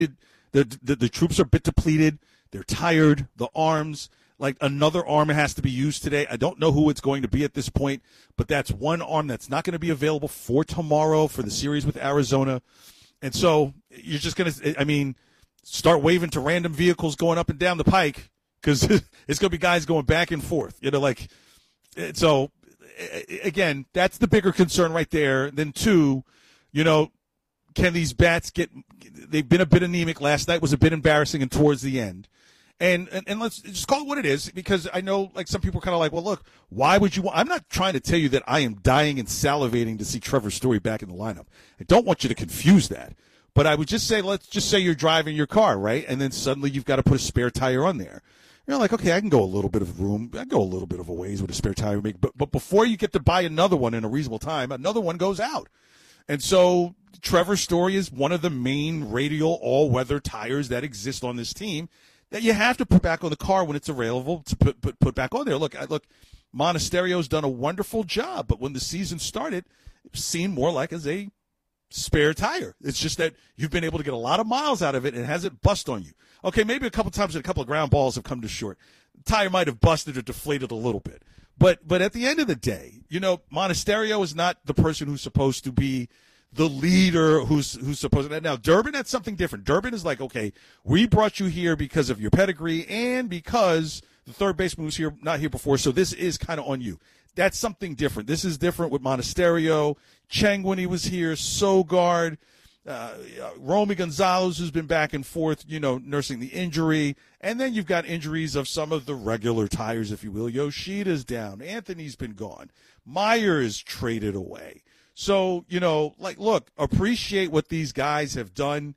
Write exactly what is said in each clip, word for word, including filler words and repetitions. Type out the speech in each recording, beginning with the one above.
The, the the troops are a bit depleted. They're tired. The arms, like another arm has to be used today. I don't know who it's going to be at this point, but that's one arm that's not going to be available for tomorrow for the series with Arizona. And so you're just going to, I mean, start waving to random vehicles going up and down the pike because it's going to be guys going back and forth. You know, like, so, again, that's the bigger concern right there. Then, two, you know, can these bats get – they've been a bit anemic. Last night was a bit embarrassing and towards the end. And, and and let's just call it what it is, because I know, like, some people are kind of like, well, look, why would you want – I'm not trying to tell you that I am dying and salivating to see Trevor Story back in the lineup. I don't want you to confuse that. But I would just say, let's just say you're driving your car, right? And then suddenly you've got to put a spare tire on there. You're like, okay, I can go a little bit of room. I can go a little bit of a ways with a spare tire. But, but before you get to buy another one in a reasonable time, another one goes out. And so Trevor Story is one of the main radial all-weather tires that exist on this team that you have to put back on the car when it's available to put put, put back on there. Look, I, look, Monasterio's done a wonderful job, but when the season started, it seemed more like as a spare tire. It's just that you've been able to get a lot of miles out of it and it hasn't bust on you. Okay, maybe a couple times a couple of ground balls have come to short. The tire might have busted or deflated a little bit. But but at the end of the day, you know, Monasterio is not the person who's supposed to be the leader who's who's supposed to. Now, Durbin, that's something different. Durbin is like, okay, we brought you here because of your pedigree and because the third baseman was here, not here before, so this is kind of on you. That's something different. This is different with Monasterio, Cheng when he was here, Sogard, uh, Romy Gonzalez, who's been back and forth, you know, nursing the injury. And then you've got injuries of some of the regular tires, if you will. Yoshida's down. Anthony's been gone. Myers traded away. So, you know, like, look, appreciate what these guys have done.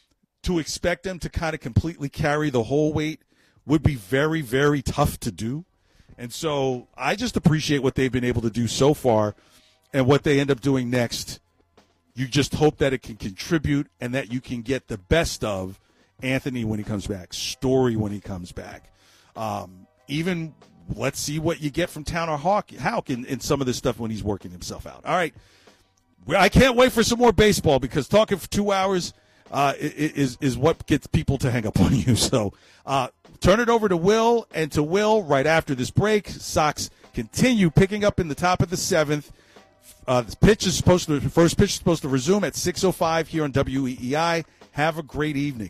To expect them to kind of completely carry the whole weight would be very, very tough to do. And so I just appreciate what they've been able to do so far and what they end up doing next. You just hope that it can contribute and that you can get the best of Anthony when he comes back, Story when he comes back. Um, even let's see what you get from Tanner Houck, Houck in, in some of this stuff when he's working himself out. All right. I can't wait for some more baseball because talking for two hours uh, is, is what gets people to hang up on you. So uh, turn it over to Will, and to Will right after this break. Sox continue picking up in the top of the seventh. Uh, the pitch is supposed to, the first pitch is supposed to resume at six oh five here on W E E I. Have a great evening.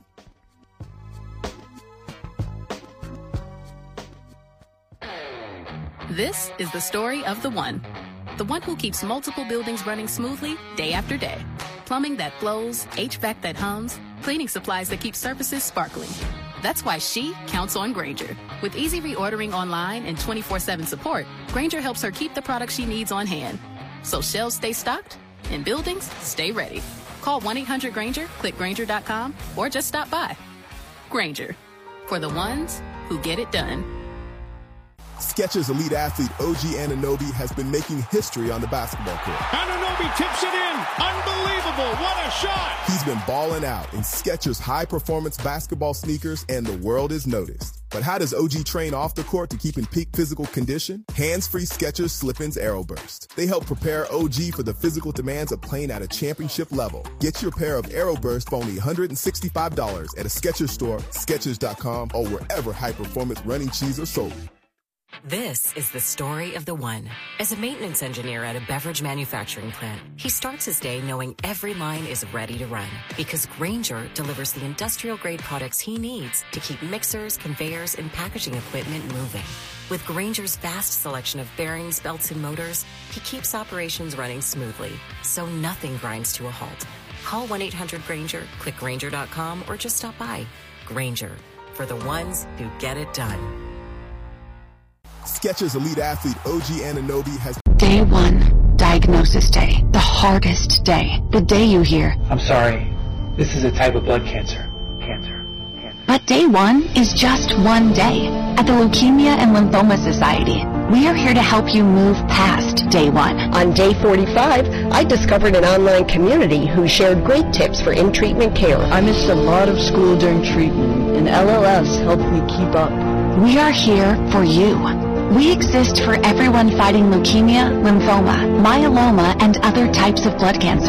This is the story of the one. The one who keeps multiple buildings running smoothly day after day. Plumbing that flows, H V A C that hums, cleaning supplies that keep surfaces sparkling. That's why she counts on Grainger. With easy reordering online and twenty-four seven support, Grainger helps her keep the products she needs on hand. So shelves stay stocked and buildings stay ready. Call one eight hundred Grainger, click Grainger dot com, or just stop by. Grainger, for the ones who get it done. Skechers elite athlete O G Anunoby has been making history on the basketball court. Anunoby tips it in. Unbelievable. What a shot. He's been balling out in Skechers high-performance basketball sneakers, and the world is noticed. But how does O G train off the court to keep in peak physical condition? Hands-free Skechers Slip-ins Aeroburst. They help prepare O G for the physical demands of playing at a championship level. Get your pair of Aeroburst for only one hundred sixty-five dollars at a Skechers store, Skechers dot com, or wherever high-performance running shoes are sold. This is the story of the one. As a maintenance engineer at a beverage manufacturing plant, he starts his day knowing every line is ready to run because Grainger delivers the industrial-grade products he needs to keep mixers, conveyors, and packaging equipment moving. With Grainger's vast selection of bearings, belts, and motors, he keeps operations running smoothly, so nothing grinds to a halt. Call one eight hundred Grainger, click Grainger dot com, or just stop by. Grainger, for the ones who get it done. Skechers elite athlete O G Anunoby has... Day one, diagnosis day. The hardest day. The day you hear, I'm sorry, this is a type of blood cancer. Cancer. Cancer. But day one is just one day. At the Leukemia and Lymphoma Society, we are here to help you move past day one. On day forty-five, I discovered an online community who shared great tips for in-treatment care. I missed a lot of school during treatment, and L L S helped me keep up. We are here for you. We exist for everyone fighting leukemia, lymphoma, myeloma, and other types of blood cancer.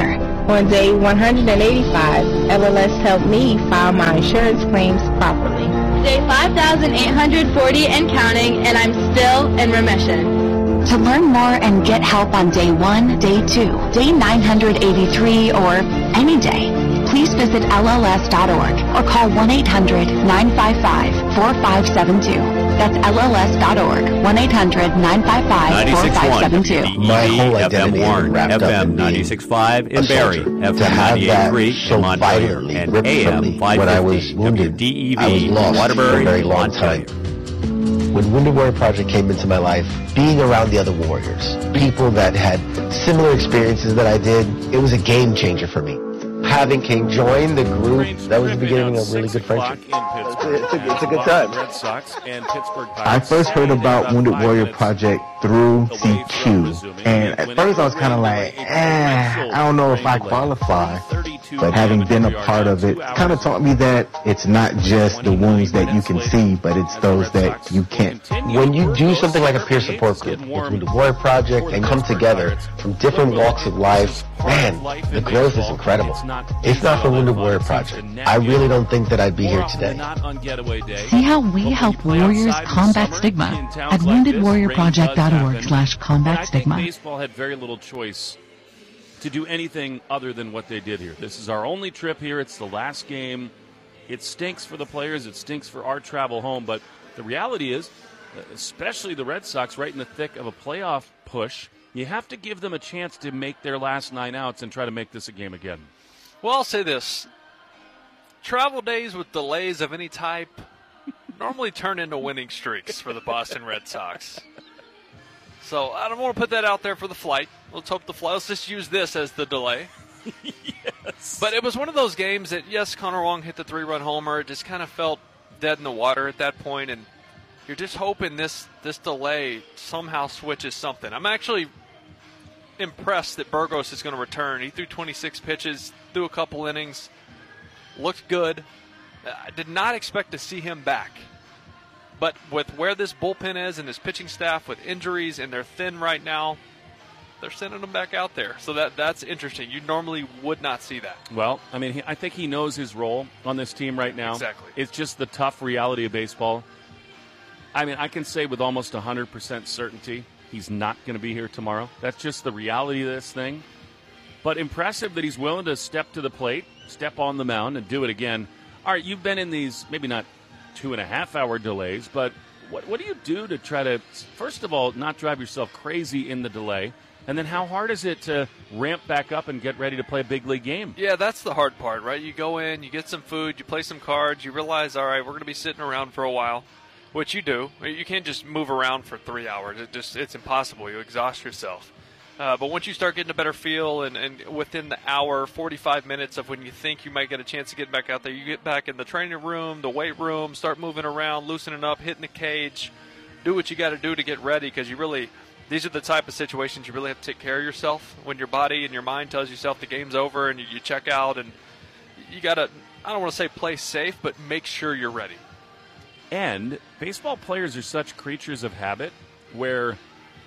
On day one hundred eighty-five, L L S helped me file my insurance claims properly. Day five thousand eight hundred forty and counting, and I'm still in remission. To learn more and get help on day one, day two, day nine hundred eighty-three, or any day, please visit L L S dot org or call one eight hundred nine five five four five seven two. That's L L S dot org, one eight hundred nine five five four five seven two. My whole F M identity Warren, wrapped F up M in ninety-six point five in Barrie, F M ninety-eight point three in Montpelier, and A M five fifty W D E V in Waterbury, for a very long Ontario. time. When Wounded Warrior Project came into my life, being around the other warriors, people that had similar experiences that I did, it was a game changer for me. Having King join the group, that was the beginning of a really good friendship. It's a, it's, a, it's a good time. Red Sox and Pittsburgh Pirates. I first heard about Wounded Warrior Project through C Q, and at first I was kind of like, eh, I don't know if I qualify. But having been a part of it, kind of taught me that it's not just the wounds that you can see, but it's those that you can't. When you do something like a peer support group, with Wounded Warrior Project, and come together from different walks of life, man, the growth is incredible. If not for Wounded Warrior Project, I really don't think that I'd be here today. See how we help warriors combat stigma at wounded warrior project dot org slash combat stigma. Baseball had very little choice to do anything other than what they did here. This is our only trip here. It's the last game. It stinks for the players. It stinks for our travel home. But the reality is, especially the Red Sox right in the thick of a playoff push, you have to give them a chance to make their last nine outs and try to make this a game again. Well, I'll say this. Travel days with delays of any type normally turn into winning streaks for the Boston Red Sox. So I don't want to put that out there for the flight. Let's hope the flight. Let's just use this as the delay. Yes. But it was one of those games that, yes, Connor Wong hit the three-run homer. It just kind of felt dead in the water at that point, and you're just hoping this, this delay somehow switches something. I'm actually impressed that Burgos is going to return. He threw twenty-six pitches, threw a couple innings, looked good. I did not expect to see him back. But with where this bullpen is and this pitching staff with injuries and they're thin right now, they're sending him back out there. So that that's interesting. You normally would not see that. Well, I mean, he, I think he knows his role on this team right now. Exactly. It's just the tough reality of baseball. I mean, I can say with almost one hundred percent certainty he's not going to be here tomorrow. That's just the reality of this thing. But impressive that he's willing to step to the plate, step on the mound, and do it again. All right, you've been in these maybe not two and a half hour delays, but what what do you do to try to, first of all, not drive yourself crazy in the delay? And then how hard is it to ramp back up and get ready to play a big league game? Yeah, that's the hard part, right? You go in, you get some food, you play some cards, you realize, all right, we're going to be sitting around for a while, which you do. You can't just move around for three hours. It just it's impossible. You exhaust yourself. Uh, but once you start getting a better feel, and, and within the hour, forty-five minutes of when you think you might get a chance to get back out there, you get back in the training room, the weight room, start moving around, loosening up, hitting the cage, do what you got to do to get ready, because you really, these are the type of situations you really have to take care of yourself when your body and your mind tells yourself the game's over and you, you check out, and you got to, I don't want to say play safe, but make sure you're ready. And baseball players are such creatures of habit where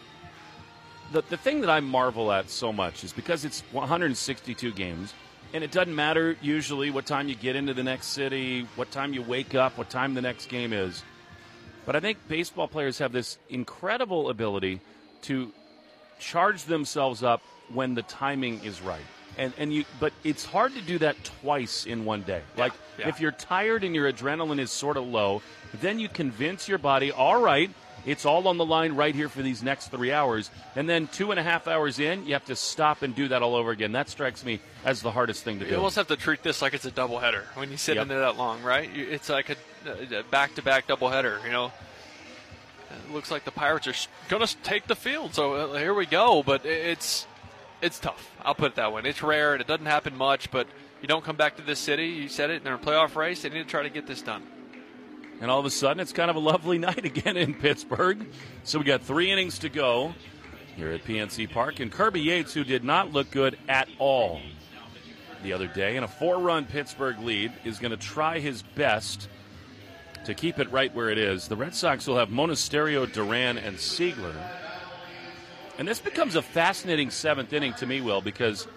The the thing that I marvel at so much is because it's one hundred sixty-two games, and it doesn't matter usually what time you get into the next city, what time you wake up, what time the next game is. But I think baseball players have this incredible ability to charge themselves up when the timing is right. And and you, but it's hard to do that twice in one day. Yeah, like yeah. if you're tired and your adrenaline is sort of low, then you convince your body, all right, it's all on the line right here for these next three hours. And then two and a half hours in, you have to stop and do that all over again. That strikes me as the hardest thing to do. You almost have to treat this like it's a doubleheader when you sit Yep. in there that long, right? You- It's like a a back-to-back doubleheader, you know. It looks like the Pirates are going to take the field, so uh, here we go. But it's it's tough. I'll put it that way. It's rare, and it doesn't happen much, but you don't come back to this city. You said it, in a playoff race, they need to try to get this done. And all of a sudden, it's kind of a lovely night again in Pittsburgh. So we got three innings to go here at P N C Park. And Kirby Yates, who did not look good at all the other day, in a four-run Pittsburgh lead, is going to try his best to keep it right where it is. The Red Sox will have Monasterio, Duran, and Siegler. And this becomes a fascinating seventh inning to me, Will, because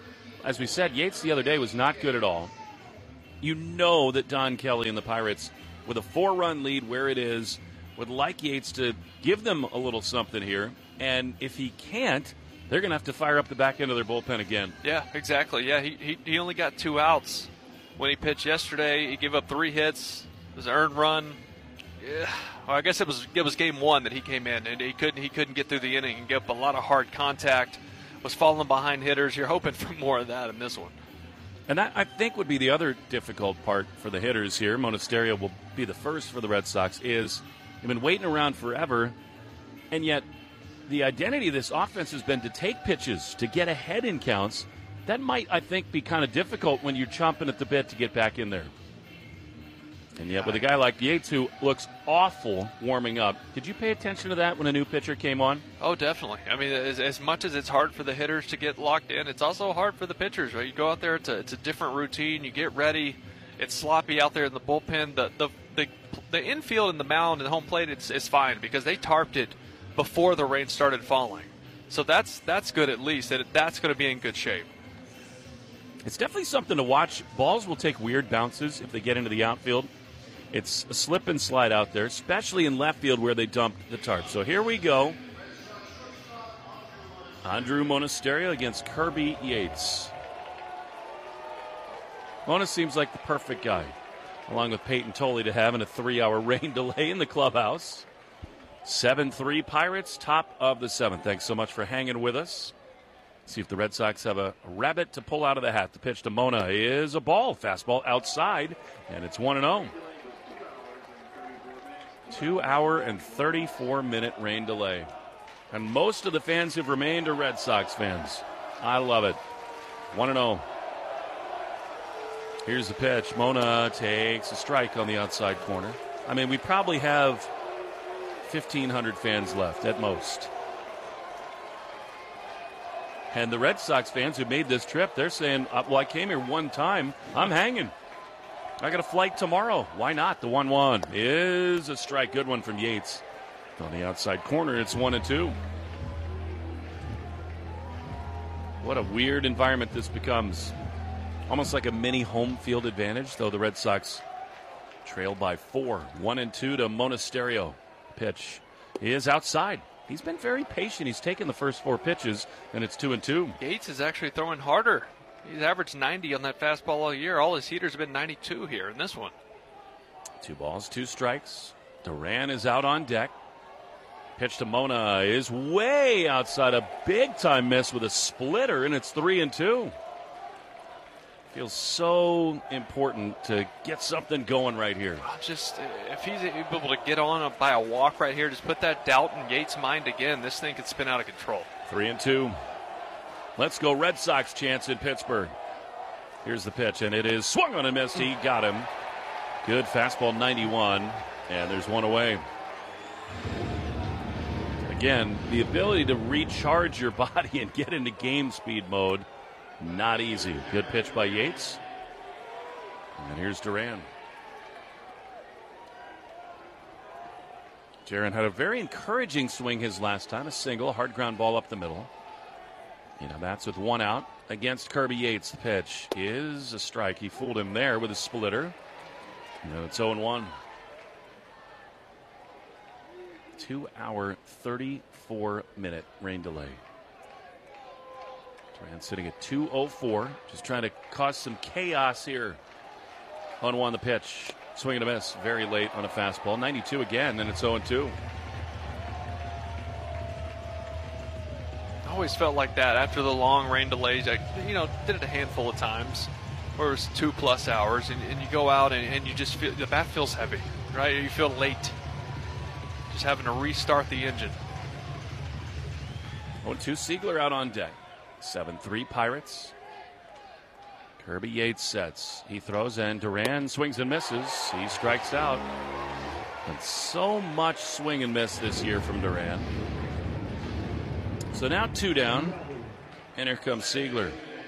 as we said, Yates the other day was not good at all. You know that Don Kelly and the Pirates, with a four-run lead where it is, would like Yates to give them a little something here. And if he can't, they're going to have to fire up the back end of their bullpen again. Yeah, exactly. Yeah, he, he he only got two outs when he pitched yesterday. He gave up three hits. It was an earned run. Yeah. Well, I guess it was it was game one that he came in, and he couldn't he couldn't get through the inning and get up a lot of hard contact. Was falling behind hitters. You're hoping for more of that in this one. And that, I think, would be the other difficult part for the hitters here. Monasterio will be the first for the Red Sox, is they've been waiting around forever, and yet the identity of this offense has been to take pitches, to get ahead in counts. That might, I think, be kind of difficult when you're chomping at the bit to get back in there. And yet with a guy like Yates who looks awful warming up, did you pay attention to that when a new pitcher came on? Oh, definitely. I mean, as, as much as it's hard for the hitters to get locked in, it's also hard for the pitchers, right? You go out there, it's a, it's a different routine. You get ready. It's sloppy out there in the bullpen. The the the, the infield and the mound and the home plate, it's, it's fine because they tarped it before the rain started falling. So that's, that's good at least. That That's going to be in good shape. It's definitely something to watch. Balls will take weird bounces if they get into the outfield. It's a slip and slide out there, especially in left field where they dumped the tarp. So here we go. Andrew Monasterio against Kirby Yates. Mona seems like the perfect guy, along with Peyton Tolley, to have in a three-hour rain delay in the clubhouse. seven three Pirates, top of the seventh. Thanks so much for hanging with us. See if the Red Sox have a rabbit to pull out of the hat. The pitch to Mona is a ball. Fastball outside, and it's one and oh. Two-hour and thirty-four-minute rain delay. And most of the fans who've remained are Red Sox fans. I love it. one and oh. Here's the pitch. Mona takes a strike on the outside corner. I mean, we probably have fifteen hundred fans left at most. And the Red Sox fans who made this trip, they're saying, well, I came here one time. I'm hanging. I got a flight tomorrow. Why not? The one one is a strike. Good one from Yates. On the outside corner, it's one and two. What a weird environment this becomes. Almost like a mini home field advantage, though the Red Sox trail by four. One and two to Monasterio. Pitch is outside. He's been very patient. He's taken the first four pitches, and it's two and two. Yates is actually throwing harder. He's averaged ninety on that fastball all year. All his heaters have been ninety-two here in this one. Two balls, two strikes. Duran is out on deck. Pitch to Mona is way outside, a big-time miss with a splitter, and it's three and two. Feels so important to get something going right here. Just if he's able to get on by a walk right here, just put that doubt in Yates' mind again. This thing could spin out of control. Three and two. Let's go Red Sox chance in Pittsburgh. Here's the pitch, and it is swung on and missed. He got him. Good fastball, ninety-one, and there's one away. Again, the ability to recharge your body and get into game speed mode, not easy. Good pitch by Yates. And here's Duran. Jaron had a very encouraging swing his last time, a single, hard ground ball up the middle. You know, that's with one out against Kirby Yates. The pitch is a strike. He fooled him there with a splitter. You know, it's oh and one. Two-hour, thirty-four-minute rain delay. Duran sitting at two oh four, just trying to cause some chaos here. oh one the pitch. Swing and a miss very late on a fastball. ninety-two again, and it's oh and two. Always felt like that after the long rain delays. I, you know, did it a handful of times where it was two plus hours, and, and you go out and, and you just feel the bat feels heavy, right? You feel late, just having to restart the engine. oh and two Siegler out on deck. seven three Pirates. Kirby Yates sets. He throws, and Duran swings and misses. He strikes out. And so much swing and miss this year from Duran. So now two down, and here comes Siegler.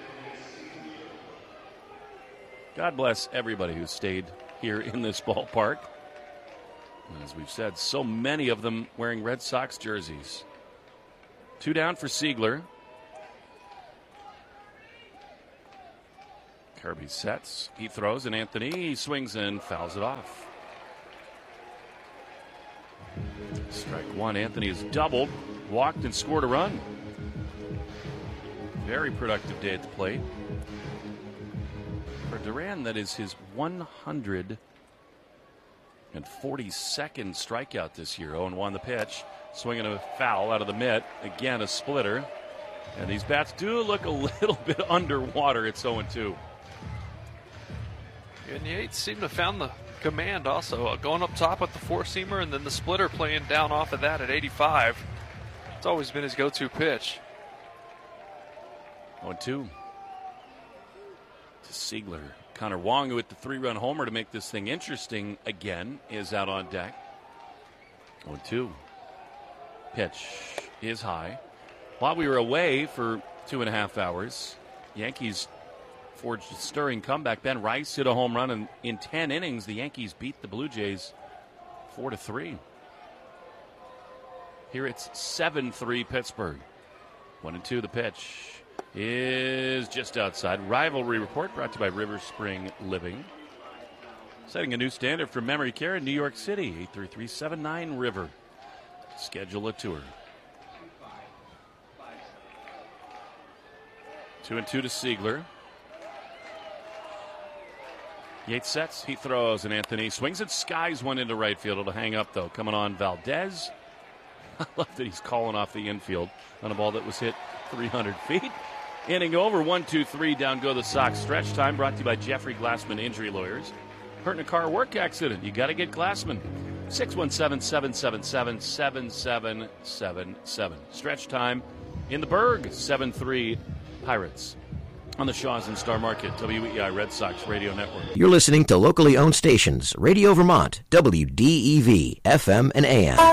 God bless everybody who stayed here in this ballpark. And as we've said, so many of them wearing Red Sox jerseys. Two down for Siegler. Kirby sets. He throws, and Anthony swings and fouls it off. Strike one. Anthony has doubled, walked, and scored a run. Very productive day at the plate. For Duran, that is his one hundred forty-second strikeout this year. oh and one the pitch. Swinging a foul out of the mitt. Again, a splitter. And these bats do look a little bit underwater. It's oh and two. And Yates seemed to have found the command also. Uh, going up top with the four-seamer and then the splitter playing down off of that at eighty-five. It's always been his go-to pitch. oh and two. To Siegler. Connor Wong with the three-run homer to make this thing interesting again is out on deck. oh and two. Pitch is high. While we were away for two and a half hours, Yankees forged a stirring comeback. Ben Rice hit a home run, and in ten innings, the Yankees beat the Blue Jays four to three. Here it's seven three Pittsburgh. one and two the pitch is just outside. Rivalry Report brought to you by River Spring Living. Setting a new standard for memory care in New York City. eight three three seven nine River. Schedule a tour. Two and two to Siegler. Yates sets, he throws, and Anthony swings and skies one into right field. It'll hang up, though. Coming on Valdez. I love that he's calling off the infield on a ball that was hit three hundred feet. Inning over, one, two, three, down go the Sox. Stretch time brought to you by Jeffrey Glassman Injury Lawyers. Hurt in a car work accident, you got to get Glassman. six one seven, seven seven seven, seven seven seven seven. Stretch time in the Berg, seven three Pirates. On the Shaws and Star Market, W E I Red Sox Radio Network. You're listening to locally owned stations, Radio Vermont, W D E V, F M and A M.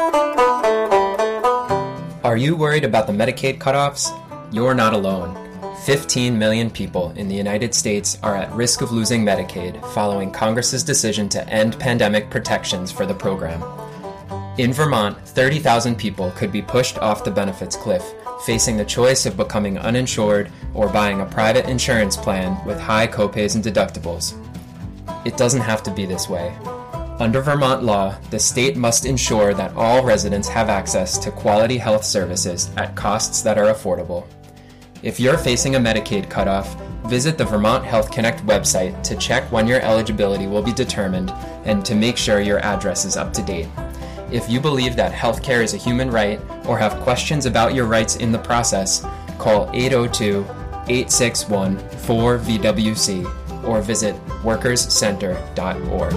Are you worried about the Medicaid cutoffs? You're not alone. fifteen million people in the United States are at risk of losing Medicaid following Congress's decision to end pandemic protections for the program. In Vermont, thirty thousand people could be pushed off the benefits cliff, facing the choice of becoming uninsured or buying a private insurance plan with high copays and deductibles. It doesn't have to be this way. Under Vermont law, the state must ensure that all residents have access to quality health services at costs that are affordable. If you're facing a Medicaid cutoff, visit the Vermont Health Connect website to check when your eligibility will be determined and to make sure your address is up to date. If you believe that healthcare is a human right or have questions about your rights in the process, call eight oh two, eight six one, four V W C or visit workers center dot org.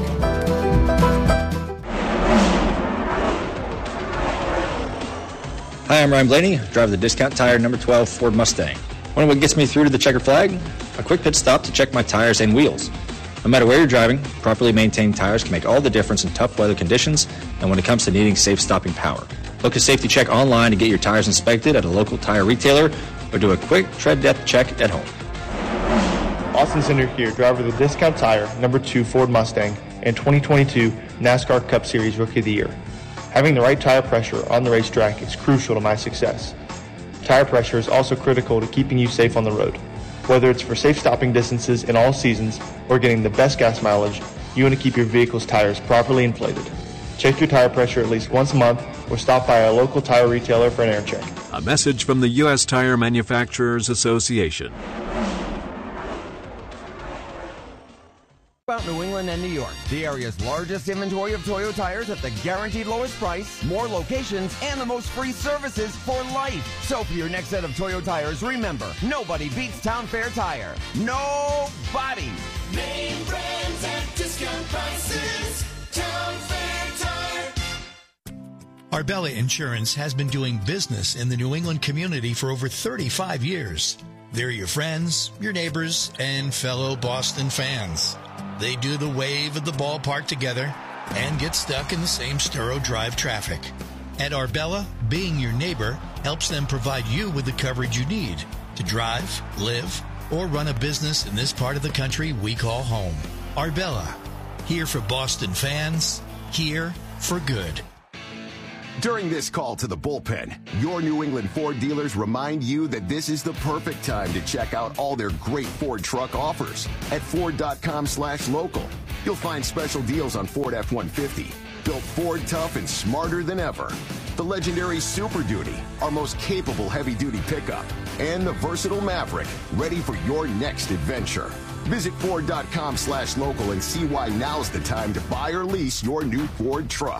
Hi, I'm Ryan Blaney, driver the discount tire number twelve Ford Mustang. Wonder what gets me through to the checker flag? A quick pit stop to check my tires and wheels. No matter where you're driving, properly maintained tires can make all the difference in tough weather conditions and when it comes to needing safe stopping power. Book a safety check online to get your tires inspected at a local tire retailer or do a quick tread depth check at home. Austin Center here, driver of the discount tire number two Ford Mustang and twenty twenty-two NASCAR Cup Series Rookie of the Year. Having the right tire pressure on the racetrack is crucial to my success. Tire pressure is also critical to keeping you safe on the road. Whether it's for safe stopping distances in all seasons or getting the best gas mileage, you want to keep your vehicle's tires properly inflated. Check your tire pressure at least once a month or stop by a local tire retailer for an air check. A message from the U S Tire Manufacturers Association. About New England and New York, the area's largest inventory of Toyo tires at the guaranteed lowest price, more locations, and the most free services for life. So for your next set of Toyo tires, remember, nobody beats Town Fair Tire. Nobody! Name brands at discount prices. Town Fair Tire. Arbella Insurance has been doing business in the New England community for over thirty-five years. They're your friends, your neighbors, and fellow Boston fans. They do the wave at the ballpark together and get stuck in the same Sturrow Drive traffic. At Arbella, being your neighbor helps them provide you with the coverage you need to drive, live, or run a business in this part of the country we call home. Arbella, here for Boston fans, here for good. During this call to the bullpen, your New England Ford dealers remind you that this is the perfect time to check out all their great Ford truck offers at Ford.com slash local. You'll find special deals on Ford F one fifty, built Ford tough and smarter than ever. The legendary Super Duty, our most capable heavy-duty pickup, and the versatile Maverick, ready for your next adventure. Visit Ford.com slash local and see why now's the time to buy or lease your new Ford truck.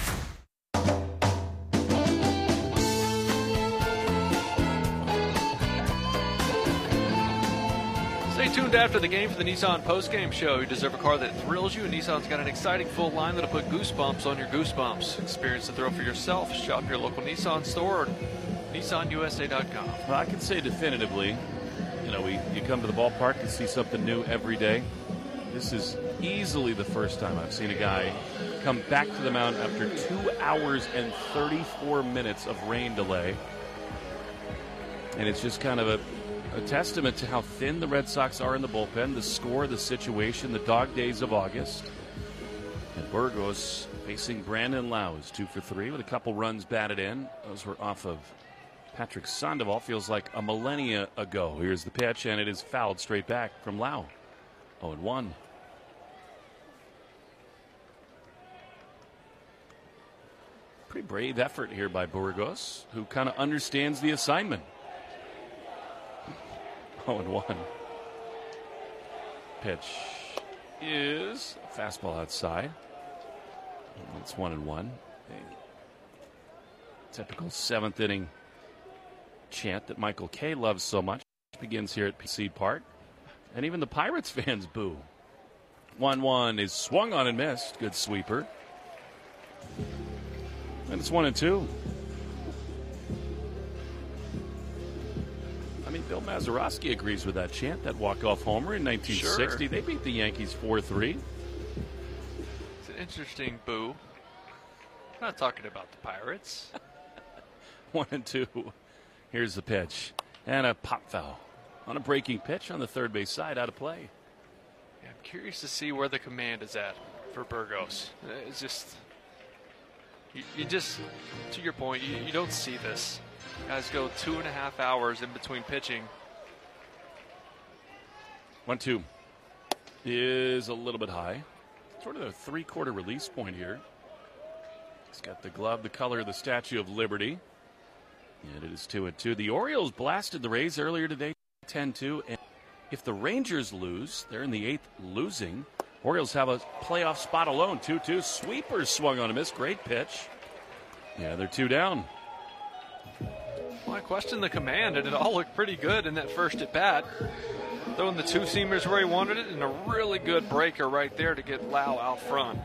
Stay tuned after the game for the Nissan postgame show. You deserve a car that thrills you, and Nissan's got an exciting full line that'll put goosebumps on your goosebumps. Experience the thrill for yourself. Shop your local Nissan store or Nissan U S A dot com. Well, I can say definitively, you know, we you come to the ballpark and see something new every day. This is easily the first time I've seen a guy come back to the mound after two hours and thirty-four minutes of rain delay. And it's just kind of a A testament to how thin the Red Sox are in the bullpen, the score, the situation, the dog days of August. And Burgos facing Brandon Lowe, two for three with a couple runs batted in. Those were off of Patrick Sandoval. Feels like a millennia ago. Here's the pitch, and it is fouled straight back from Lowe. oh and one. Pretty brave effort here by Burgos, who kind of understands the assignment. oh and one. Pitch is a fastball outside. It's one and one. A typical seventh inning chant that Michael Kay loves so much begins here at P C Park. And even the Pirates fans boo. one one is swung on and missed. Good sweeper. And it's one and two. I mean, Bill Mazeroski agrees with that chant, that walk-off homer in nineteen sixty. Sure. They beat the Yankees four three. It's an interesting boo. I'm not talking about the Pirates. One and two. Here's the pitch. And a pop foul on a breaking pitch on the third base side, out of play. Yeah, I'm curious to see where the command is at for Burgos. It's just, you, you just, to your point, you, you don't see this. Guys go two and a half hours in between pitching. One, two is a little bit high. Sort of a three-quarter release point here. He's got the glove, the color of the Statue of Liberty. And it is two and two. The Orioles blasted the Rays earlier today, ten two. And if the Rangers lose, they're in the eighth losing. Orioles have a playoff spot alone. two two. Sweepers swung on a miss. Great pitch. Yeah, they're two down. Well, I questioned the command, and it all looked pretty good in that first at bat. Throwing the two seamers where he wanted it, and a really good breaker right there to get Lau out front.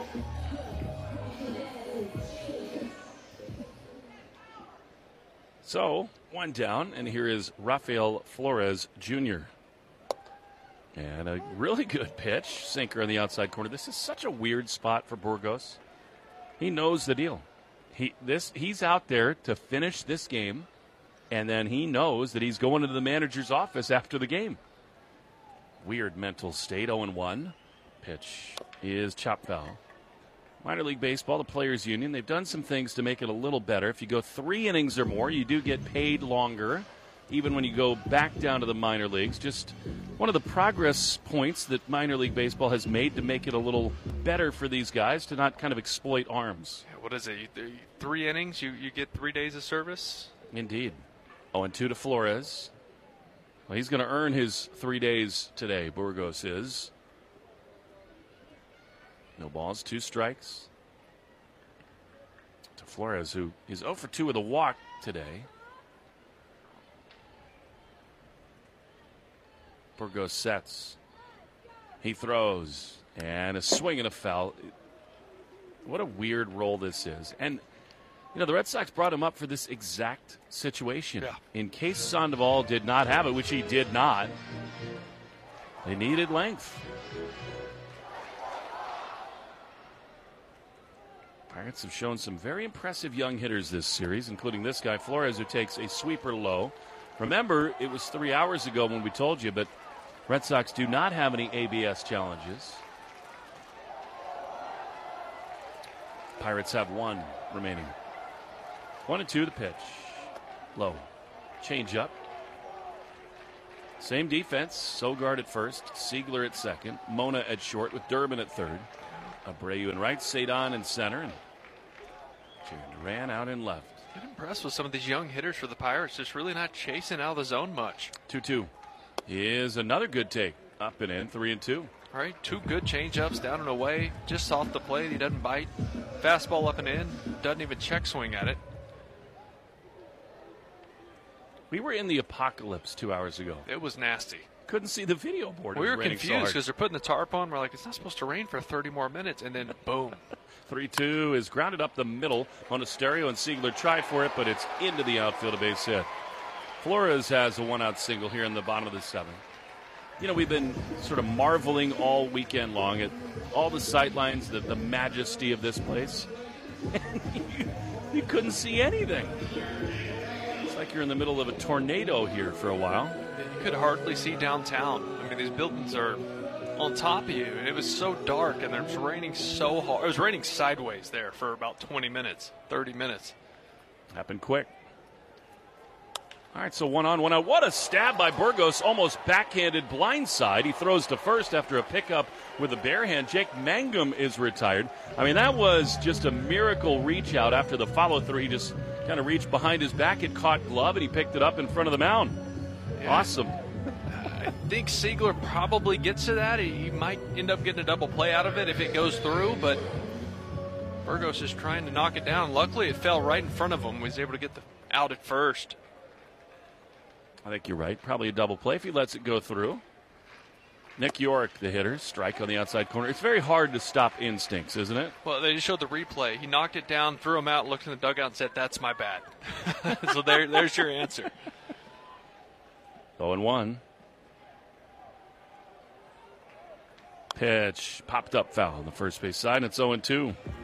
So, one down, and here is Rafael Flores Junior And a really good pitch, sinker on the outside corner. This is such a weird spot for Burgos. He knows the deal. He this he's out there to finish this game, and then he knows that he's going to the manager's office after the game. Weird mental state. oh and one. Pitch is chop foul. Minor League Baseball, the Players Union, they've done some things to make it a little better. If you go three innings or more, you do get paid longer, even when you go back down to the minor leagues. Just one of the progress points that Minor League Baseball has made to make it a little better for these guys to not kind of exploit arms. What is it? Three innings, you, you get three days of service? Indeed. oh and two to Flores. Well, he's going to earn his three days today, Burgos is. No balls, two strikes. To Flores, who is oh for two with a walk today. Burgos sets. He throws. And a swing and a foul. What a weird role this is. And, you know, the Red Sox brought him up for this exact situation. Yeah. In case Sandoval did not have it, which he did not, they needed length. Pirates have shown some very impressive young hitters this series, including this guy, Flores, who takes a sweeper low. Remember, it was three hours ago when we told you, but Red Sox do not have any A B S challenges. Pirates have one remaining. One and two, the pitch. Low. Change up. Same defense. Sogard at first. Siegler at second. Mona at short with Durbin at third. Abreu in right. Sadon in center. And Duran out in left. Get impressed with some of these young hitters for the Pirates. Just really not chasing out of the zone much. two two. Here's another good take. Up and in. three and two. All right, two good changeups down and away. Just off the plate. He doesn't bite. Fastball up and in. Doesn't even check swing at it. We were in the apocalypse two hours ago. It was nasty. Couldn't see the video board. We it were was confused because so they're putting the tarp on. We're like, it's not supposed to rain for thirty more minutes. And then, boom. three two is grounded up the middle. Monasterio and Siegler tried for it, but it's into the outfield, a base hit. Flores has a one-out single here in the bottom of the seventh. You know, we've been sort of marveling all weekend long at all the sightlines, the, the majesty of this place. you, you couldn't see anything. It's like you're in the middle of a tornado here for a while. You could hardly see downtown. I mean, these buildings are on top of you, and it was so dark, and it was raining so hard. It was raining sideways there for about twenty minutes, thirty minutes. Happened quick. All right, so one on, one out. What a stab by Burgos, almost backhanded blindside. He throws to first after a pickup with a bare hand. Jake Mangum is retired. I mean, that was just a miracle reach out after the follow-through. He just kind of reached behind his back. It caught glove, and he picked it up in front of the mound. Yeah. Awesome. I think Siegler probably gets to that. He, he might end up getting a double play out of it if it goes through, but Burgos is trying to knock it down. Luckily, it fell right in front of him. He was able to get the out at first. I think you're right. Probably a double play if he lets it go through. Nick York, the hitter, strike on the outside corner. It's very hard to stop instincts, isn't it? Well, they just showed the replay. He knocked it down, threw him out, looked in the dugout, and said, "That's my bad." So there, there's your answer. oh and one. Pitch popped up foul on the first base side. It's oh and two.